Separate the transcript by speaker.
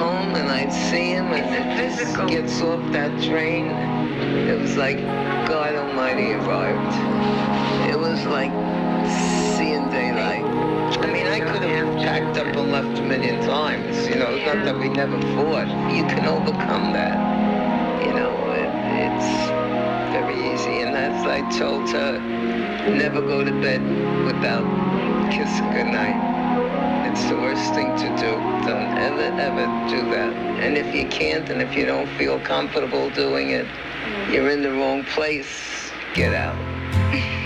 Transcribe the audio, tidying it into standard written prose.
Speaker 1: home and I'd see him and he gets off that train. It was like God Almighty arrived. It was like seeing daylight. I mean, I could have packed up and left a million times. You know, it's not that we never fought. You can overcome that. You know, it's very easy. And as I told her, never go to bed without kissing goodnight. It's the worst thing to do. Don't ever do that. And if you can't, and if you don't feel comfortable doing it, you're in the wrong place. Get out.